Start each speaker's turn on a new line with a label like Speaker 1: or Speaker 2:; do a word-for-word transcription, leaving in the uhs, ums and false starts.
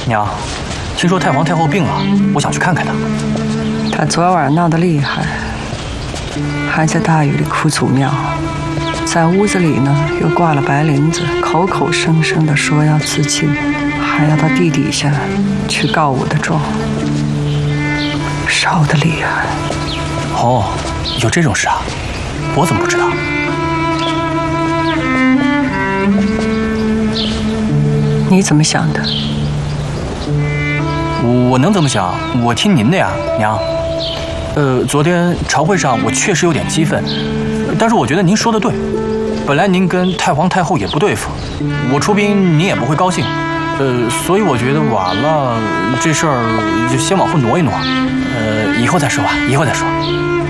Speaker 1: 娘，听说太皇太后病了，我想去看看她。
Speaker 2: 她昨晚闹得厉害，还在大雨里哭祖庙，在屋子里呢又挂了白绫子，口口声声地说要自尽，还要到地底下去告我的状，烧得厉害。
Speaker 1: 哦，有这种事啊？我怎么不知道？
Speaker 2: 你怎么想的？
Speaker 1: 我能怎么想？我听您的呀，娘。呃，昨天朝会上我确实有点激愤，但是我觉得您说的对。本来您跟太皇太后也不对付，我出兵您也不会高兴。呃，所以我觉得晚了，这事儿就先往后挪一挪。呃，以后再说吧，以后再说。